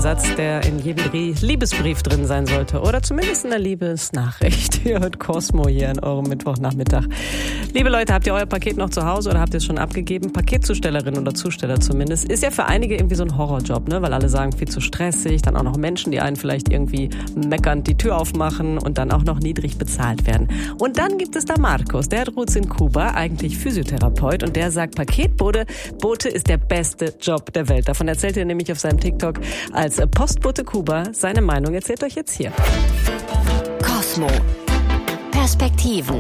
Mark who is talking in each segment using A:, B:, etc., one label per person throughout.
A: Satz, der in jedem Liebesbrief drin sein sollte. Oder zumindest in der Liebesnachricht. Ihr hört Cosmo hier an eurem Mittwochnachmittag. Liebe Leute, habt ihr euer Paket noch zu Hause oder habt ihr es schon abgegeben? Paketzustellerin oder Zusteller zumindest. Ist ja für einige irgendwie so ein Horrorjob, ne? Weil alle sagen, viel zu stressig. Dann auch noch Menschen, die einen vielleicht irgendwie meckernd die Tür aufmachen und dann auch noch niedrig bezahlt werden. Und dann gibt es da Marcos, der hat Roots in Kuba, eigentlich Physiotherapeut. Und der sagt, Paketbote ist der beste Job der Welt. Davon erzählt er nämlich auf seinem TikTok als Postbote Kuba. Seine Meinung erzählt euch jetzt hier.
B: Cosmo. Perspektiven.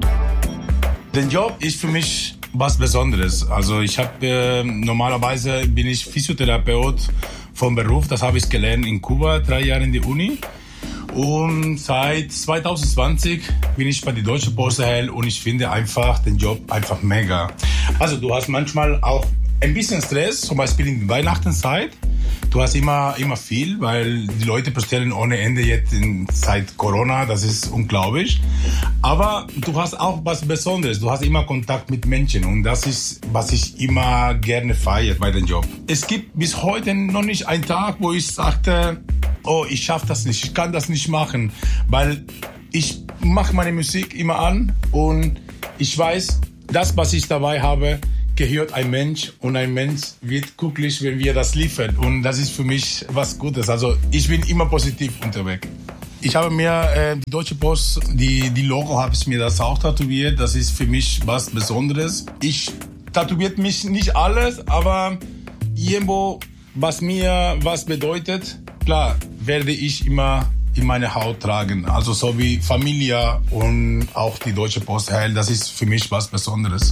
C: Der Job ist für mich was Besonderes. Also normalerweise bin ich Physiotherapeut vom Beruf. Das habe ich gelernt in Kuba, 3 Jahre in der Uni. Und seit 2020 bin ich bei der Deutsche Post und ich finde einfach den Job einfach mega. Also du hast manchmal auch ein bisschen Stress, zum Beispiel in der Weihnachtszeit. Du hast immer viel, weil die Leute bestellen ohne Ende jetzt seit Corona, das ist unglaublich. Aber du hast auch was Besonderes, du hast immer Kontakt mit Menschen und das ist, was ich immer gerne feiere bei dem Job. Es gibt bis heute noch nicht einen Tag, wo ich sagte, oh, ich schaffe das nicht, ich kann das nicht machen, weil ich mache meine Musik immer an und ich weiß, das, was ich dabei habe, gehört ein Mensch und ein Mensch wird glücklich, wenn wir das liefern und das ist für mich was Gutes. Also ich bin immer positiv unterwegs. Ich habe mir die Deutsche Post, die Logo habe ich mir das auch tätowiert, das ist für mich was Besonderes. Ich tätowiert mich nicht alles, aber irgendwo, was mir was bedeutet, klar, werde ich immer in meine Haut tragen. Also so wie Familie und auch die Deutsche Post, das ist für mich was Besonderes.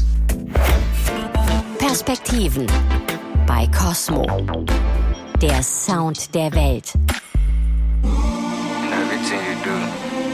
B: Perspektiven bei Cosmo. Der Sound der Welt.